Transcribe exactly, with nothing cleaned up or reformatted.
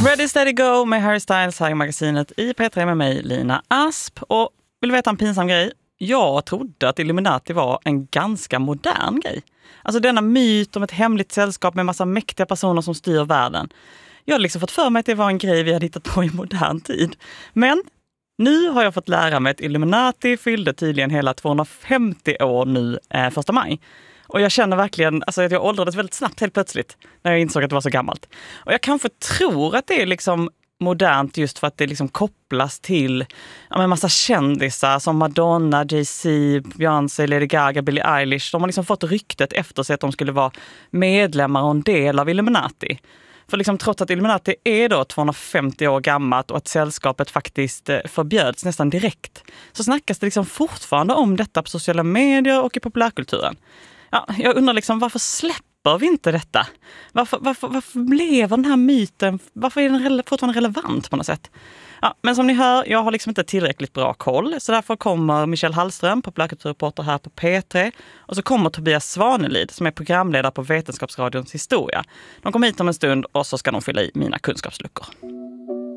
Ready, steady, go med Harry Styles här i magasinet i P tre med mig, Lina Asp. Och vill du veta en pinsam grej? Jag trodde att Illuminati var en ganska modern grej. Alltså denna myt om ett hemligt sällskap med massa mäktiga personer som styr världen. Jag hade liksom fått för mig att det var en grej vi hade hittat på i modern tid. Men nu har jag fått lära mig att Illuminati fyllde tydligen hela tvåhundrafemtio år nu eh, första maj. Och jag känner verkligen alltså, att jag åldrades väldigt snabbt helt plötsligt när jag insåg att det var så gammalt. Och jag kanske tror att det är liksom modernt just för att det liksom kopplas till ja, en massa kändisar som Madonna, Jay-Z, Beyoncé, Lady Gaga, Billie Eilish. De har liksom fått ryktet efter sig att de skulle vara medlemmar och en del av Illuminati. För liksom, trots att Illuminati är då tvåhundrafemtio år gammalt och att sällskapet faktiskt förbjöds nästan direkt, så snackas det liksom fortfarande om detta på sociala medier och i populärkulturen. Ja, jag undrar liksom, varför släpper vi inte detta? Varför, varför, varför lever den här myten? Varför är den rele- fortfarande relevant på något sätt? Ja, men som ni hör, jag har liksom inte tillräckligt bra koll. Så därför kommer Michelle Hallström, populärkulturreporter här på P tre. Och så kommer Tobias Svanelid som är programledare på Vetenskapsradions historia. De kommer hit om en stund och så ska de fylla i mina kunskapsluckor.